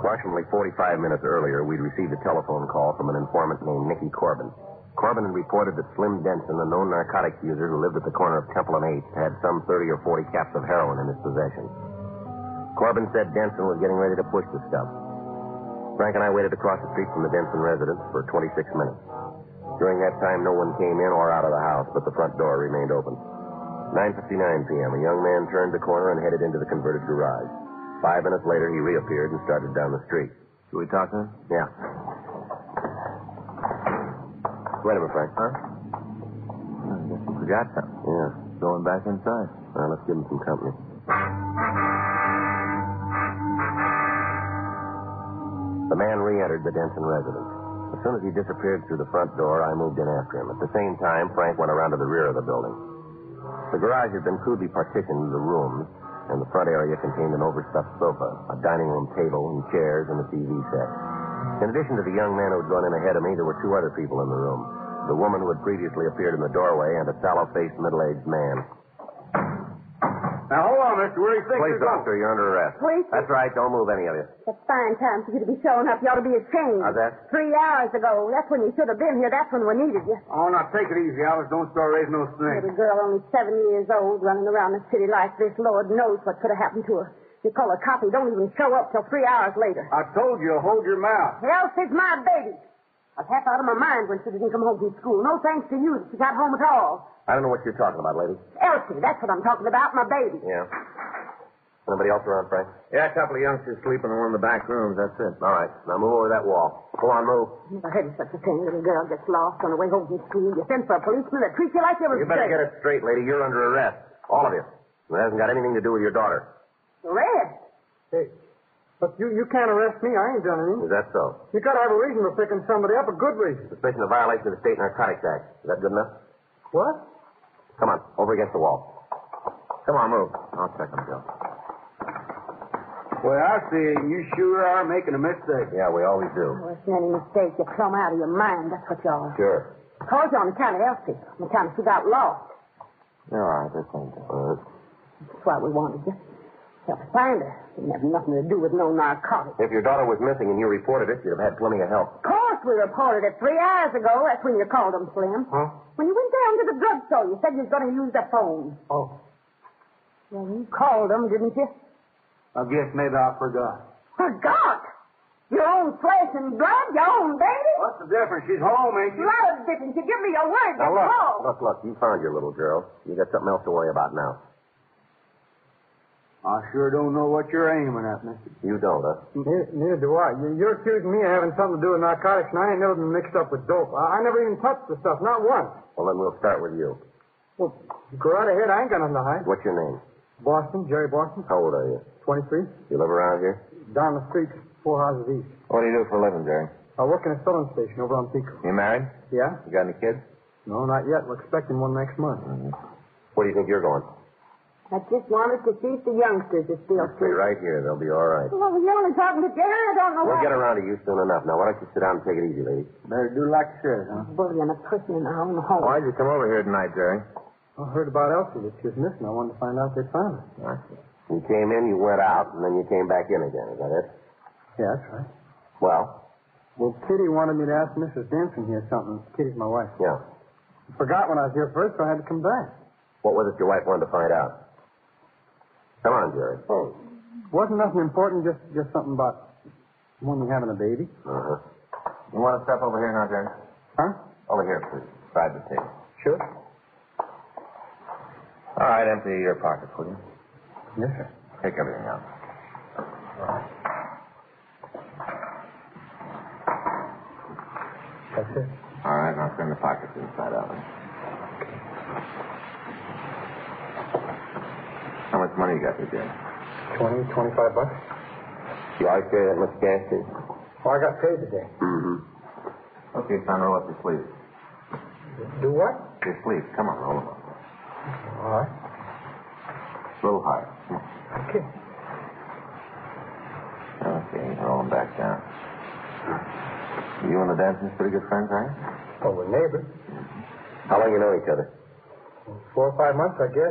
Approximately 45 minutes earlier, we'd received a telephone call from an informant named Nicky Corbin. Corbin had reported that Slim Denson, a known narcotics user who lived at the corner of Temple and 8th, had some 30 or 40 caps of heroin in his possession. Corbin said Denson was getting ready to push the stuff. Frank and I waited across the street from the Denson residence for 26 minutes. During that time, no one came in or out of the house, but the front door remained open. 9:59 p.m., a young man turned the corner and headed into the converted garage. 5 minutes later, he reappeared and started down the street. Should we talk to him? Yeah. Wait a minute, Frank. Huh? I guess you forgot something. Yeah. Going back inside. Well, let's give him some company. The man re-entered the Denson residence. As soon as he disappeared through the front door, I moved in after him. At the same time, Frank went around to the rear of the building. The garage had been crudely partitioned into rooms, and the front area contained an overstuffed sofa, a dining room table, and chairs, and a TV set. In addition to the young man who had gone in ahead of me, there were 2 other people in the room. The woman who had previously appeared in the doorway and a sallow-faced, middle-aged man. Now, hold on, mister. Where do you think Police you're going? officer, you're under arrest. Police? That's right. Don't move any of you. It's a fine time for you to be showing up. You ought to be ashamed. How's that? 3 hours ago. That's when you should have been here. That's when we needed you. Oh, now, take it easy, Alice. Don't start raising no snakes. Little girl, only 7 years old, running around the city like this. Lord knows what could have happened to her. You call a cop, he don't even show up till 3 hours later. I told you, hold your mouth. Elsie's my baby. I was half out of my mind when she didn't come home from school. No thanks to you that she got home at all. I don't know what you're talking about, lady. Elsie, that's what I'm talking about, my baby. Yeah. Anybody else around, Frank? Yeah, a couple of youngsters sleeping in one of the back rooms. That's it. All right. Now move over that wall. Go on, move. Never heard of such a thing. Little girl gets lost on the way home from school. You send for a policeman that treats you like you was You better get it straight, lady. You're under arrest. All of you. It hasn't got anything to do with your daughter. Arrest? Hey, but you can't arrest me. I ain't done anything. Is that so? You gotta have a reason for picking somebody up, a good reason. Suspicion of violation of the State Narcotics Act. Is that good enough? What? Come on, over against the wall. Come on, move. I'll check him, Joe. Well, I see. You sure are making a mistake. Yeah, we always do. Oh, it's any mistake. You're plumb out of your mind. That's what you are. Sure. Called you on account of Elsie. On account of she got lost. You're all right. This ain't good. That's why we wanted you. Help us find her. Didn't have nothing to do with no narcotics. If your daughter was missing and you reported it, you'd have had plenty of help. Of course we reported it 3 hours ago. That's when you called them, Slim. Huh? When you went down to the drugstore, you said you was going to use the phone. Oh. Well, you called them, didn't you? I guess maybe I forgot. Forgot? Your own flesh and blood? Your own baby? What's the difference? She's home, ain't she? A lot of difference. You give me your word. Now, That's all. look. You found your little girl. You got something else to worry about now. I sure don't know what you're aiming at, mister. You don't, huh? Neither do I. You're accusing me of having something to do with narcotics, and I ain't never been mixed up with dope. I never even touched the stuff, not once. Well, then we'll start with you. Well, go right ahead. I ain't got nothing to hide. What's your name? Boston, Jerry Boston, How old are you? 23. You live around here? Down the street, 4 houses east. What do you do for a living, Jerry? I work in a filling station over on Pico. You married? Yeah? You got any kids? No, not yet. We're expecting one next month. Where do you think you're going? I just wanted to see if the youngsters are still Stay free. right here. They'll be all right. Well, you're only talking to Jerry. I don't know We'll what. get around to you soon enough. Now, why don't you sit down and take it easy, lady? Better do like you said, huh? Bullying a person in our own home. Why'd you come over here tonight, Jerry? I heard about Elsie that she was missing. I wanted to find out they found her. I see. You came in, you went out, and then you came back in again. Is that it? Yeah, that's right. Well, Well, Kitty wanted me to ask Mrs. Denson here something. Kitty's my wife. yeah. Forgot when I was here first, so I had to come back. What was it your wife wanted to find out? Come on, Jerry. Oh. Wasn't nothing important, just something about woman having a baby. Uh-huh. You want to step over here now, Jerry? Huh? Over here, please. Beside the table. Sure. All right, empty your pockets, will you? Yes, sir. Take everything out. That's it. All right, now turn the pockets inside out. How much money you got there, Jerry? 20, 25 bucks. You always carry that much cash, too? Oh, I got paid today. Mm-hmm. Okay, son, roll up your sleeves. Do what? Your sleeves. Come on, roll them up. All right. A little higher. Come on. Okay. Okay, roll them back down. You and the Dansons pretty good friends, right? Well, we're neighbors. How long you know each other? 4 or 5 months, I guess.